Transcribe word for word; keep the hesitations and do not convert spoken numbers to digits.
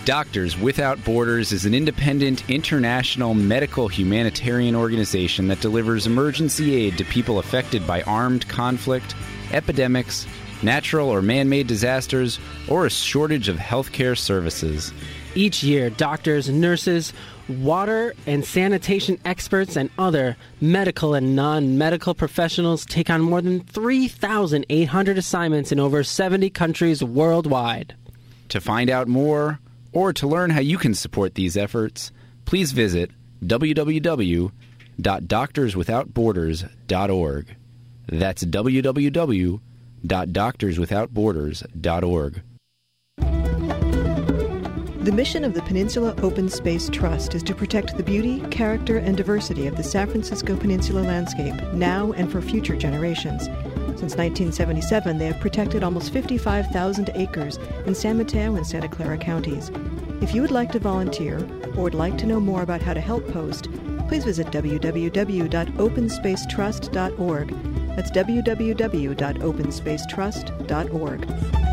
Doctors Without Borders is an independent, international medical humanitarian organization that delivers emergency aid to people affected by armed conflict, epidemics, natural or man-made disasters, or a shortage of healthcare services. Each year, doctors, nurses, water and sanitation experts, and other medical and non-medical professionals take on more than three thousand eight hundred assignments in over seventy countries worldwide. To find out more, or to learn how you can support these efforts, please visit w w w dot doctors without borders dot org. That's w w w dot doctors without borders dot org. The mission of the Peninsula Open Space Trust is to protect the beauty, character, and diversity of the San Francisco Peninsula landscape, now and for future generations. Since nineteen seventy-seven, they have protected almost fifty-five thousand acres in San Mateo and Santa Clara counties. If you would like to volunteer or would like to know more about how to help post, please visit w w w dot open space trust dot org. That's w w w dot open space trust dot org.